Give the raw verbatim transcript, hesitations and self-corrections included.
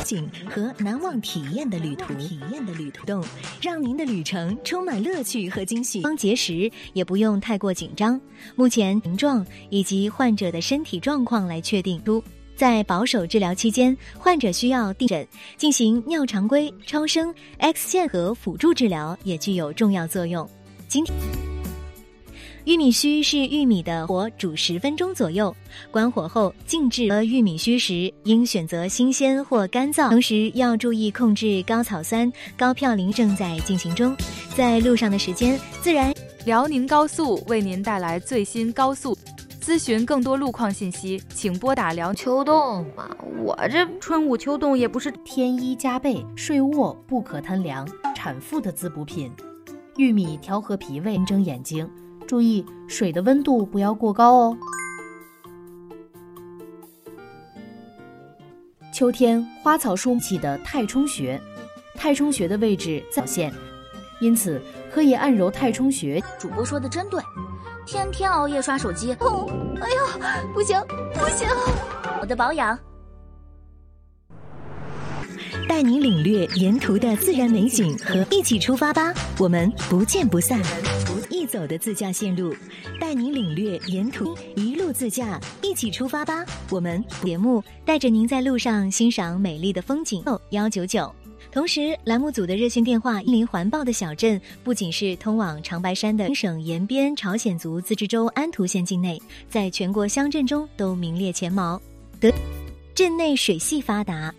景和难忘体验的旅途，体验的旅途，让您的旅程充满乐趣和惊喜。方结石也不用太过紧张，目前形状以及患者的身体状况来确定出。在保守治疗期间，患者需要定诊进行尿常规、超声、X 线和辅助治疗，也具有重要作用。今天玉米须是玉米的火煮十分钟左右，关火后静置。玉米须时应选择新鲜或干燥，同时要注意控制高草酸、高嘌呤正在进行中。在路上的时间，自然辽宁高速为您带来最新高速。咨询更多路况信息，请拨打辽秋冬嘛，我这春捂秋冻也不是。 添衣加被，睡卧不可贪凉。产妇的滋补品，玉米调和脾胃，睁眼睛。注意水的温度不要过高哦。秋天花草树起的太冲穴，太冲穴的位置在脚线，因此可以按揉太冲穴。 主播说的真对，天天熬夜刷手机，哦，哎呦，不行不行！我的保养， 带您领略沿途的自然美景和一起出发吧，我们不见不散。一走的自驾线路，带您领略沿途一路自驾，一起出发吧，我们节目带着您在路上欣赏美丽的风景。一九九。同时，栏目组的热线电话一邻环抱的小镇，不仅是通往长白山的省延边朝鲜族自治州安图县境内，在全国乡镇中都名列前茅。得镇内水系发达。